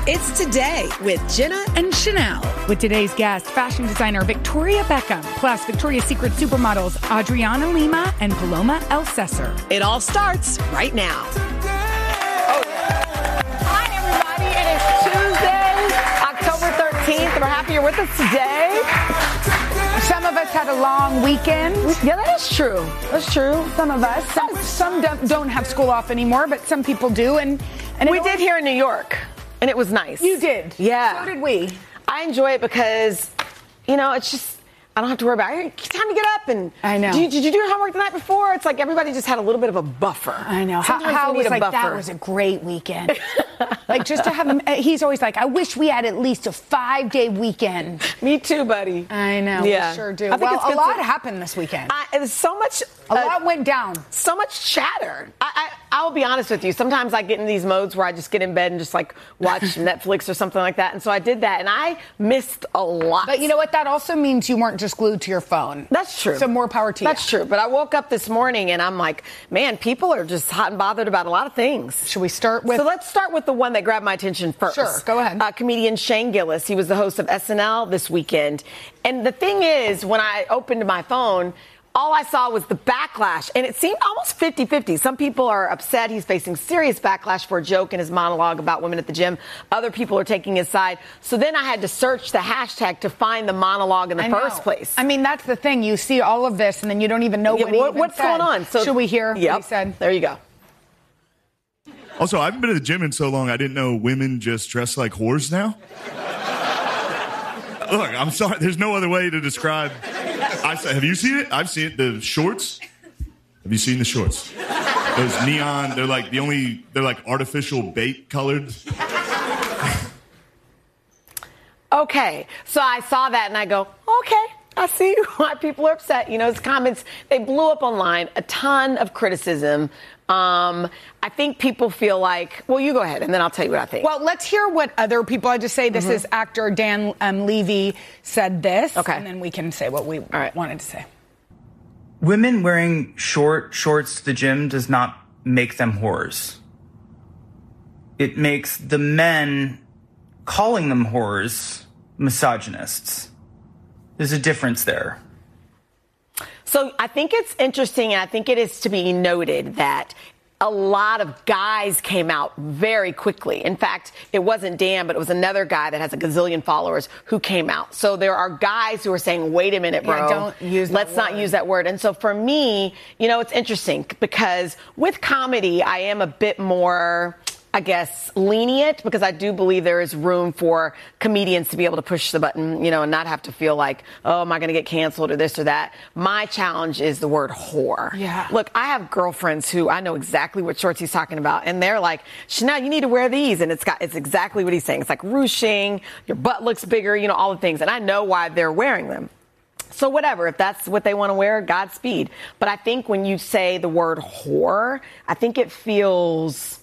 It's Today with Jenna and Chanel. With today's guest, fashion designer Victoria Beckham, plus Victoria's Secret supermodels Adriana Lima and Paloma El Cesar. It all starts right now. Hi, everybody. It is Tuesday, October 13th. We're happy you're with us today. Some of us had a long weekend. Yeah, that is true. That's true. Some of us. Some don't have school off anymore, but some people do. And we did here in New York, and it was nice. You did? Yeah. So did we. I enjoy it because, it's just, I don't have to worry about it. Time to get up and I know. Did you do your homework the night before? It's like everybody just had a little bit of a buffer. I know. Sometimes How we was need a like buffer. that was a great weekend. Like just to have him. He's always like, I wish we had at least a 5-day weekend. Me too, buddy. I know. Yeah. We sure do. I think Well, it's a good lot to- happened this weekend. There's so much. A lot went down. So much chatter. I'll be honest with you. Sometimes I get in these modes where I just get in bed and just like watch Netflix or something like that. And so I did that, and I missed a lot. But you know what? That also means you weren't just glued to your phone. That's true. So more power to you. That's true. But I woke up this morning and I'm like, man, people are just hot and bothered about a lot of things. Should we start with? So let's start with the one that grabbed my attention first. Sure, go ahead. Comedian Shane Gillis. He was the host of SNL this weekend. And the thing is, when I opened my phone, all I saw was the backlash, and it seemed almost 50-50. Some people are upset he's facing serious backlash for a joke in his monologue about women at the gym. Other people are taking his side. So then I had to search the hashtag to find the monologue in the first place. I mean, that's the thing. You see all of this, and then you don't even know what's going on. So, should we hear what he said? There you go. Also, I haven't been to the gym in so long, I didn't know women just dress like whores now. Look, I'm sorry. There's no other way to describe. Have you seen it? I've seen it. The shorts. Have you seen the shorts? Those neon. They're like artificial bait colored. Okay, so I saw that and I go, okay, I see why people are upset. His comments, they blew up online, a ton of criticism. I think people feel like, well, you go ahead and then I'll tell you what I think. Well, let's hear what other people had to say. This is actor Dan Levy said this. Okay. And then we can say what we wanted to say. Women wearing short shorts to the gym does not make them whores. It makes the men calling them whores misogynists. There's a difference there. So I think it's interesting, and I think it is to be noted that a lot of guys came out very quickly. In fact, it wasn't Dan, but it was another guy that has a gazillion followers who came out. So there are guys who are saying, wait a minute, bro. Let's not use that word. And so for me, it's interesting because with comedy, I am a bit more, I guess, lenient, because I do believe there is room for comedians to be able to push the button, and not have to feel like, oh, am I going to get canceled or this or that? My challenge is the word whore. Yeah. Look, I have girlfriends who I know exactly what shorts he's talking about, and they're like, Chanel, you need to wear these, and it's exactly what he's saying. It's like ruching, your butt looks bigger, all the things, and I know why they're wearing them. So whatever, if that's what they want to wear, Godspeed. But I think when you say the word whore, I think it feels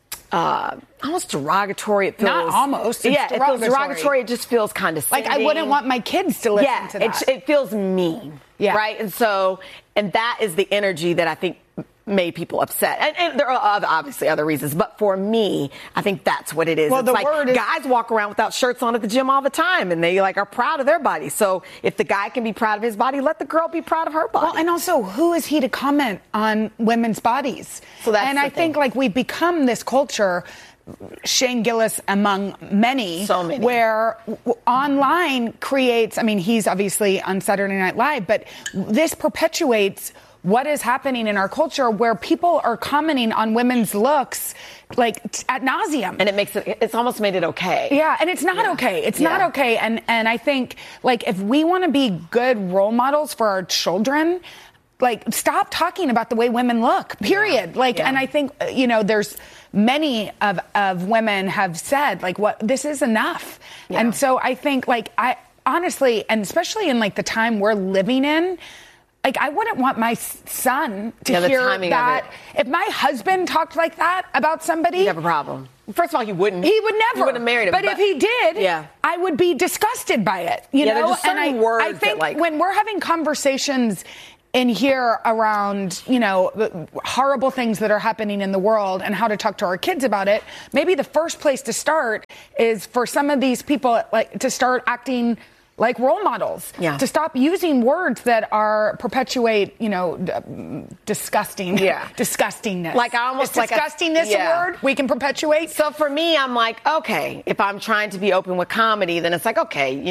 almost derogatory. It feels, Not almost. It's it feels derogatory. It just feels condescending. Like I wouldn't want my kids to listen to that. It feels mean. Yeah. Right? And that is the energy that I think made people upset. And there are obviously other reasons, but for me, I think that's what it is. Well, it's guys walk around without shirts on at the gym all the time, and they are proud of their body. So if the guy can be proud of his body, let the girl be proud of her body. Well, and also, who is he to comment on women's bodies? So that's and the I think we've become this culture, Shane Gillis among many, so many, where online creates, he's obviously on Saturday Night Live, but this perpetuates what is happening in our culture where people are commenting on women's looks ad nauseum. And it's almost made it okay. Yeah, and it's not okay. It's not okay. And I think if we want to be good role models for our children, stop talking about the way women look, period. And I think, there's many of women have said this is enough. Yeah. And so I think I honestly, and especially in the time we're living in, I wouldn't want my son to hear that. If my husband talked like that about somebody, you'd have a problem. First of all, he wouldn't. He would never. He wouldn't have married him. But if he did, I would be disgusted by it. You know, there's just certain words I think when we're having conversations in here around, horrible things that are happening in the world and how to talk to our kids about it, maybe the first place to start is for some of these people to start acting like role models, to stop using words that perpetuate, disgusting, disgustingness. Like I almost is disgustingness a word we can perpetuate? So for me, I'm like, okay, if I'm trying to be open with comedy, then it's like, okay,